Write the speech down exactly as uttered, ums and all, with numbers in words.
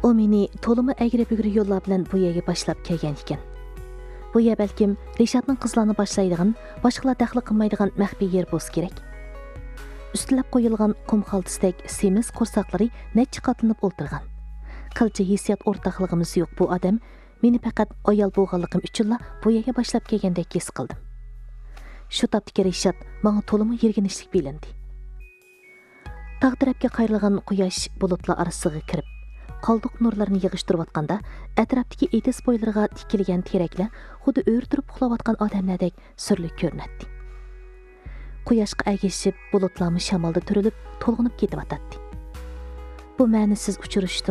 O meni to'limi agri-bugri yo'llar bilan bu yerga boshlab kelgan ekan. Bu yer balkim Rishadning qizlarni boshlaydigan, boshqalar daxli qilmaydigan maxfiy yer bo'lsa kerak. Üstülab qo'yilgan qum xaltasdek semiz qo'rsaqlari necha qatlanib o'ltirgan. Qilcha hissiyot o'rtaqligimiz yo'q bu odam meni faqat ayol bo'lganligim uchunla bu yerga boshlab kelgandek his qildim. Shu topdagi Rishad menga to'limi yerginishlik bilindi. Tog' tarafga qayrilgan quyosh bulutlar orasiga kirib, qoldiq nurlarni yig'ishtirayotganda atrofdagi etis bo'ylariga tikilgan teraklar xuddi o'rtirib uxlayotgan odamlardek sirli ko'rinadi. Quyoshga agishib bulutlarni shamolda turilib, to'lg'inib ketyotdi. Bu ma'nisiz uchirishdi